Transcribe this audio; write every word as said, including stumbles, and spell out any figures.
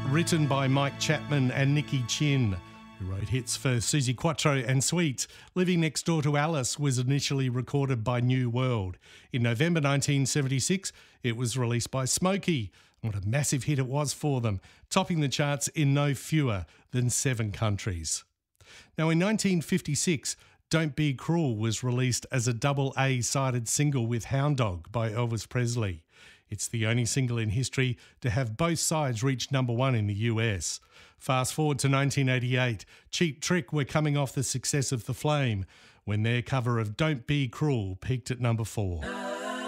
written by Mike Chapman and Nicky Chin, who wrote hits for Suzi Quatro and Sweet. Living Next Door to Alice was initially recorded by New World. In November nineteen seventy-six, it was released by Smokey. What a massive hit it was for them, topping the charts in no fewer than seven countries. Now, in nineteen fifty-six, Don't Be Cruel was released as a double A-sided single with Hound Dog by Elvis Presley. It's the only single in history to have both sides reach number one in the U S. Fast forward to nineteen eighty-eight, Cheap Trick were coming off the success of The Flame when their cover of Don't Be Cruel peaked at number four.